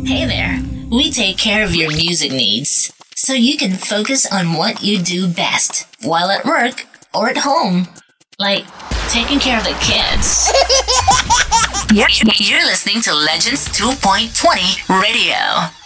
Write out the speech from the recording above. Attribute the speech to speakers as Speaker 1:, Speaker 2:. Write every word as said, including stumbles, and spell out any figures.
Speaker 1: Hey there. We take care of your music needs so you can focus on what you do best while at work or at home, like taking care of the kids. You're, you're listening to Legends two point twenty Radio.